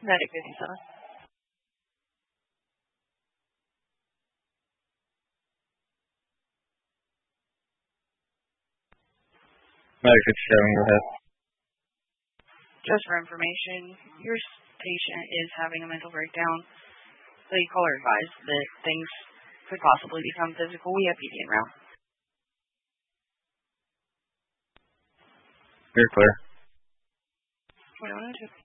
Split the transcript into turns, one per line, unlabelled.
Medic 57.
Medic 57, go ahead.
Just for information, your patient is having a mental breakdown. The caller advised that things could possibly become physical. We have PD en route.
You're clear.
2102.